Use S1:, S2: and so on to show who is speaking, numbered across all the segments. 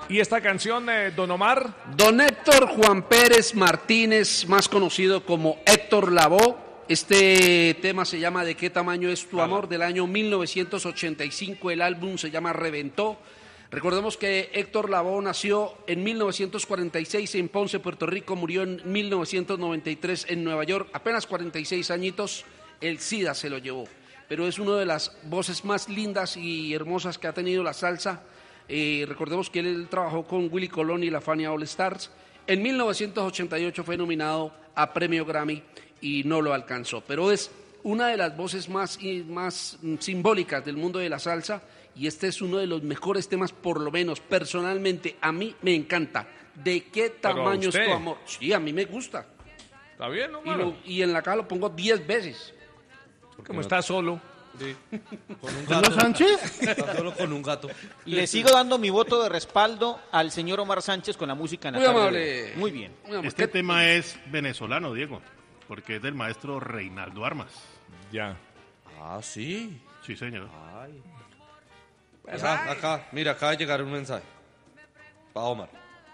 S1: ¿Y esta canción, Don Omar?
S2: Don Héctor Juan Pérez Martínez, más conocido como Héctor Lavoe. Este tema se llama ¿De qué tamaño es tu amor? Del año 1985. El álbum se llama Reventó. Recordemos que Héctor Lavoe nació en 1946 en Ponce, Puerto Rico. Murió en 1993 en Nueva York. Apenas 46 añitos. El SIDA se lo llevó. Pero es una de las voces más lindas y hermosas que ha tenido la salsa. Recordemos que él trabajó con Willy Colón y la Fania All Stars. En 1988 fue nominado a Premio Grammy y no lo alcanzó. Pero es una de las voces más simbólicas del mundo de la salsa y este es uno de los mejores temas, por lo menos personalmente a mí me encanta. ¿De qué tamaño es tu amor? Sí, a mí me gusta.
S1: Está bien, ¿no?
S2: Y en la caja lo pongo 10 veces.
S1: Como está solo.
S3: Sí. ¿Con un gato?
S4: Sánchez?
S3: Está solo con un gato.
S5: Le sigo dando mi voto de respaldo al señor Omar Sánchez con la música en la
S2: Muy
S5: tarde.
S2: amable.
S5: Muy bien.
S4: Este tema es venezolano, Diego, porque es del maestro Reinaldo Armas.
S1: Ya.
S3: Ah, sí.
S4: Sí, señor.
S3: Ay. Acá, mira, acaba de llegar un mensaje. Pa' Omar.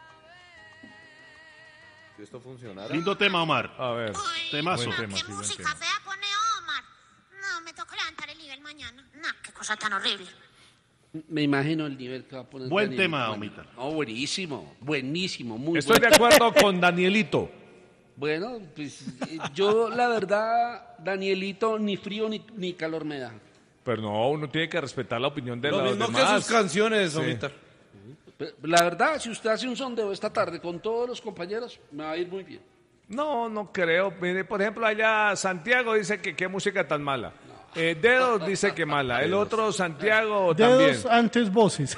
S3: Si esto funcionara.
S4: Lindo tema, Omar.
S1: A ver.
S4: Temazo.
S1: Buen tema,
S6: ¿Qué
S1: sí, buen
S6: música
S1: tema.
S6: fea pone Omar? No, me toca levantar el nivel mañana. No, qué cosa tan horrible.
S2: Me imagino el nivel que va a poner.
S4: Buen
S2: Daniel.
S4: tema, Omita.
S2: No, buenísimo, buenísimo, muy
S1: Estoy de
S2: bueno.
S1: acuerdo con Danielito.
S2: Bueno, pues yo la verdad, Danielito, ni frío ni calor me da.
S1: Pero no, uno tiene que respetar la opinión de
S3: Lo
S1: los
S3: mismo
S1: demás.
S3: que sus canciones,
S1: Sí.
S3: Omita.
S2: La verdad, si usted hace un sondeo esta tarde con todos los compañeros, me va a ir muy bien.
S1: No creo. Mire, por ejemplo, allá Santiago dice que qué música tan mala. Dedos dice que mala. El otro Santiago también.
S7: Dedos antes voces.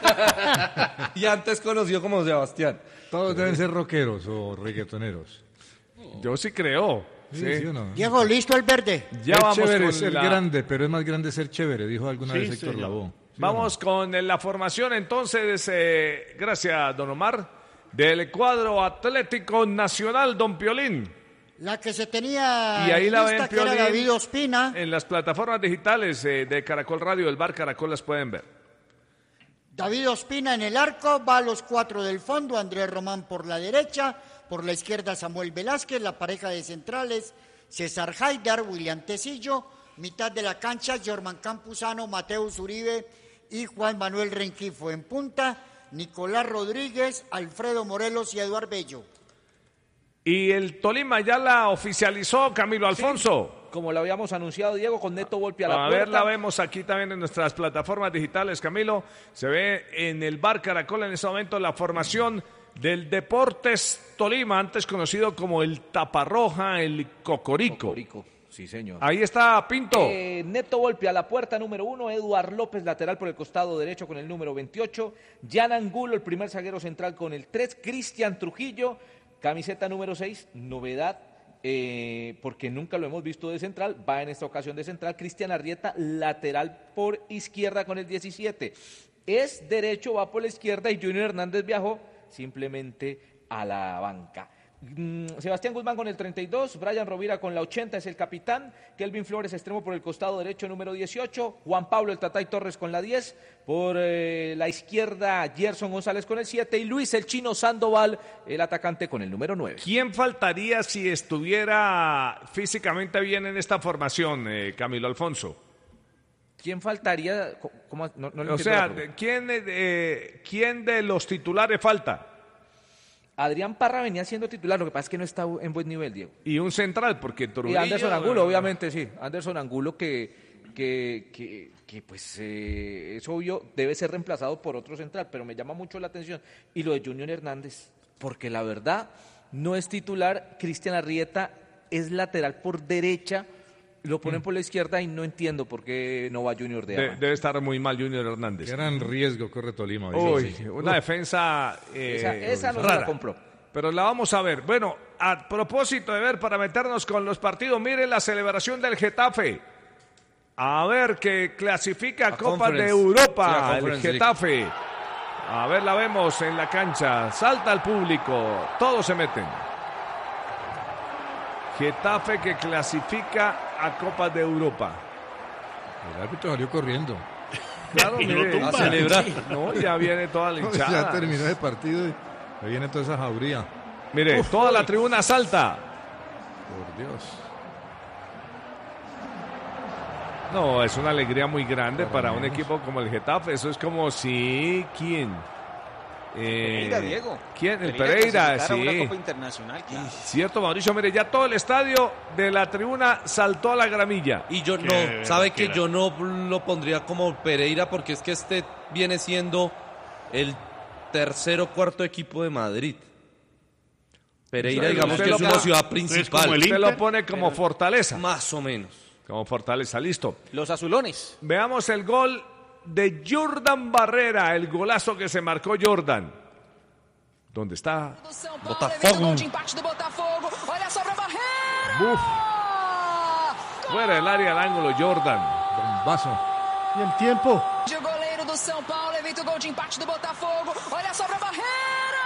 S3: Y antes conocido como Sebastián.
S8: Todos deben ser rockeros o reggaetoneros.
S1: Yo sí creo.
S8: Sí, ¿sí o no?
S9: Diego, ¿listo el verde?
S1: Ya
S8: Es
S1: vamos
S8: chévere
S1: con
S8: ser grande, pero es más grande ser chévere, dijo alguna
S4: Sí,
S8: vez Héctor
S4: señor.
S8: Lavoe. ¿Sí
S1: Vamos con la formación entonces, gracias don Omar, del cuadro Atlético Nacional, don Piolín.
S9: La que se tenía
S1: Y ahí la
S9: lista,
S1: ven,
S9: que era
S1: Piolín,
S9: David Ospina.
S1: en las plataformas digitales de Caracol Radio, del Bar Caracol, las pueden ver.
S9: David Ospina en el arco, va a los 4 del fondo, Andrés Román por la derecha, por la izquierda Samuel Velázquez, la pareja de centrales, César Haidar, William Tecillo, mitad de la cancha, Jorman Campuzano, Mateus Uribe y Juan Manuel Rengifo. En punta, Nicolás Rodríguez, Alfredo Morelos y Eduardo Bello.
S1: Y el Tolima ya la oficializó, Camilo Alfonso.
S5: Como lo habíamos anunciado, Diego, con Neto Volpi a la
S1: A
S5: puerta.
S1: ver, la vemos aquí también en nuestras plataformas digitales, Camilo. Se ve en el Bar Caracol en este momento la formación del Deportes Tolima, antes conocido como el Taparroja, el Cocorico.
S5: Cocorico, sí señor.
S1: Ahí está Pinto.
S5: Neto Volpi a la puerta número 1, Eduard López lateral por el costado derecho con el número 28, Jan Angulo el primer zaguero central con el 3, Cristian Trujillo, camiseta número 6, novedad, porque nunca lo hemos visto de central, va en esta ocasión de central, Cristian Arrieta lateral por izquierda con el 17, es derecho, va por la izquierda y Junior Hernández viajó simplemente a la banca. Sebastián Guzmán con el 32, Brian Rovira con la 80 es el capitán, Kelvin Flores extremo por el costado derecho número 18, Juan Pablo el Tatay Torres con la 10, por la izquierda Gerson González con el 7 y Luis el Chino Sandoval el atacante con el número 9.
S1: ¿Quién faltaría si estuviera físicamente bien en esta formación, Camilo Alfonso?
S5: ¿Quién faltaría? ¿Cómo? No
S1: O sea, ¿quién de los titulares falta?
S5: Adrián Parra venía siendo titular, lo que pasa es que no está en buen nivel, Diego.
S1: Y un central, porque Trujillo...
S5: Y Anderson Angulo, obviamente, sí. Anderson Angulo que pues es obvio, debe ser reemplazado por otro central, pero me llama mucho la atención. Y lo de Junior Hernández, porque la verdad no es titular, Cristian Arrieta es lateral por derecha, lo ponen por la izquierda y no entiendo por qué no va Junior de arranque.
S1: Debe estar muy mal Junior Hernández.
S8: Gran riesgo corre Tolima.
S1: Uy,
S8: sí.
S1: una defensa
S5: esa no se
S1: rara.
S5: la compró.
S1: Pero la vamos a ver. Bueno, a propósito de ver, para meternos con los partidos, miren la celebración del Getafe. A ver, que clasifica a Copa de Europa, el Getafe. A ver, la vemos en la cancha. Salta al público, todos se meten. Getafe que clasifica a Copa de Europa.
S8: El árbitro salió corriendo.
S1: Claro,
S4: Y lo
S1: mire,
S4: tumba.
S3: A celebrar.
S1: no, ya viene toda la
S8: Ya
S1: hinchada.
S8: terminó el partido y ahí viene toda esa jauría.
S1: Mire, toda la tribuna salta.
S8: Por Dios.
S1: No, es una alegría muy grande para un equipo como el Getafe. Eso es como si... ¿Quién?
S7: Pereira, Diego.
S1: ¿Quién? El Pereira,
S7: clasificar a una
S1: sí.
S7: Copa Internacional, claro.
S1: Cierto, Mauricio, mire, ya todo el estadio de la tribuna saltó a la gramilla.
S3: Y yo
S4: Qué
S3: no, sabe que
S4: vergüenza.
S3: yo no lo pondría como Pereira porque es que este viene siendo el tercer o cuarto equipo de Madrid. Pereira,
S1: Usted
S3: digamos
S1: lo
S3: que es
S1: pone-
S3: una ciudad
S4: como
S3: principal.
S4: el
S1: Usted lo
S4: Inter,
S1: pone como fortaleza.
S3: Más o menos.
S1: Como fortaleza, listo.
S7: Los azulones.
S1: Veamos el gol de Jordan Barrera, el golazo que se marcó Jordan. ¿Dónde está?
S3: Botafogo.
S1: Uf. Fuera del área al ángulo, Jordan.
S8: Bombazo.
S10: E el tiempo.
S11: O goleiro do São Paulo evita o gol de empate do Botafogo. Olha só pra Barreira!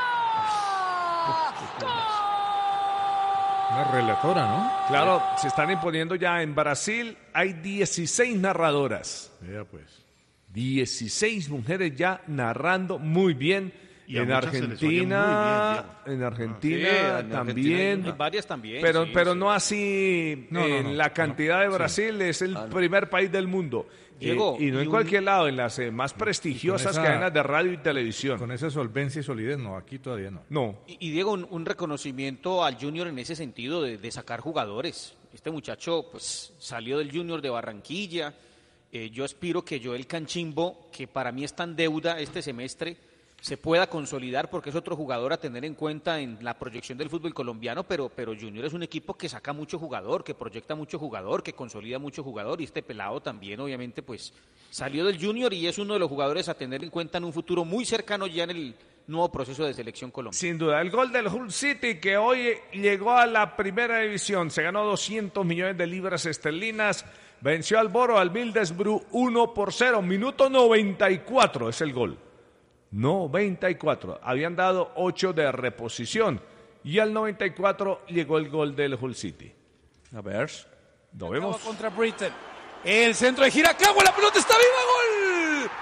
S8: Una relatora, ¿no?
S1: Claro, se están imponiendo ya en Brasil. Hay 16 narradoras.
S8: Vea pues.
S1: 16 mujeres ya narrando muy bien.
S4: Y a
S1: En
S4: muchas se les oye muy bien,
S1: Argentina,
S4: Diego.
S1: en Argentina
S3: Sí, en
S1: también.
S7: Hay varias también.
S1: Pero,
S7: sí,
S1: pero
S7: sí.
S1: no así
S8: No, no,
S1: en
S8: no,
S1: la cantidad de Brasil, es el primer país del mundo.
S7: Diego,
S1: Y no
S7: y
S1: en
S7: un-
S1: cualquier lado, en las más prestigiosas
S8: esa-
S1: cadenas de radio y televisión.
S8: Con esa solvencia y solidez, no, aquí todavía no.
S1: No,
S7: Y Diego, un reconocimiento al Junior en ese sentido de sacar jugadores. Este muchacho pues salió del Junior de Barranquilla. Yo aspiro que Joel Canchimbo, que para mí está en deuda este semestre, se pueda consolidar porque es otro jugador a tener en cuenta en la proyección del fútbol colombiano, pero Junior es un equipo que saca mucho jugador, que proyecta mucho jugador, que consolida mucho jugador, y este pelado también obviamente pues salió del Junior y es uno de los jugadores a tener en cuenta en un futuro muy cercano ya en el nuevo proceso de selección colombiana.
S1: sin duda. El gol del Hull City que hoy llegó a la primera división, se ganó 200 millones de libras esterlinas, venció al Boro, al Middlesbrough 1-0, minuto 94 es el gol. 94, habían dado 8 de reposición y al 94 llegó el gol del Hull City.
S3: A ver.
S1: ¿Lo vemos?
S10: Contra Britain. El centro de Hirakawa, la pelota está viva, gol.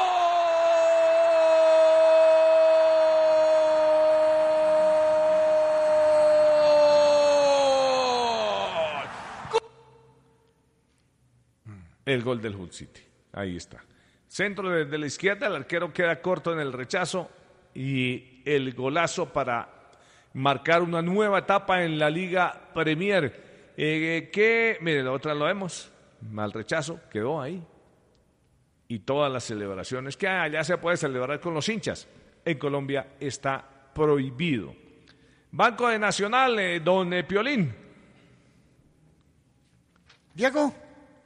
S10: ¡Gol!
S1: El gol del Hull City, ahí está. Centro desde la izquierda, el arquero queda corto en el rechazo y el golazo para marcar una nueva etapa en la Liga Premier. Mire, la otra lo vemos, mal rechazo, quedó ahí. Y todas las celebraciones que allá se puede celebrar con los hinchas. En Colombia está prohibido. Banco de Nacional, don Piolín.
S9: Diego,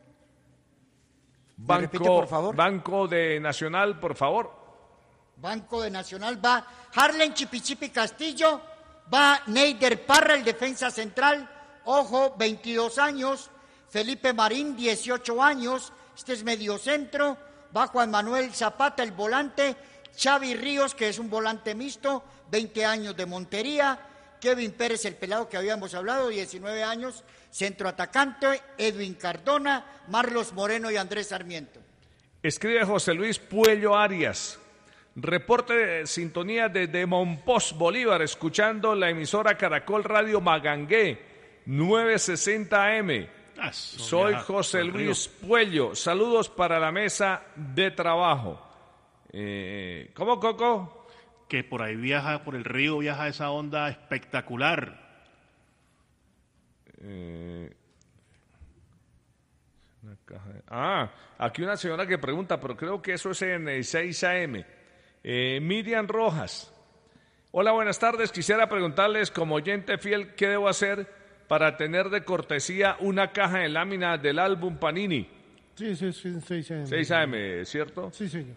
S9: ¿me repite, por favor?
S1: Banco de Nacional, por favor.
S9: Banco de Nacional va Harlen Chipichipi Castillo, va Neider Parra, el defensa central, ojo, 22 años, Felipe Marín, 18 años, este es mediocentro, va Juan Manuel Zapata, el volante, Xavi Ríos, que es un volante mixto, 20 años de Montería, Kevin Pérez, el pelado que habíamos hablado, 19 años, centro atacante, Edwin Cardona, Marlos Moreno y Andrés Sarmiento.
S1: Escribe José Luis Puello Arias. Reporte de sintonía desde Monpós, Bolívar, escuchando la emisora Caracol Radio Magangué, 960 AM. Soy José Luis Puello. Saludos para la mesa de trabajo. ¿Cómo, Coco?
S4: Que por ahí viaja, por el río viaja esa onda espectacular.
S1: Aquí una señora que pregunta, pero creo que eso es en el 6 AM. Miriam Rojas. Hola, buenas tardes. Quisiera preguntarles, como oyente fiel, ¿qué debo hacer para tener de cortesía una caja de láminas del álbum Panini?
S10: Sí, 6 AM.
S1: 6 AM, ¿cierto?
S10: Sí, señor.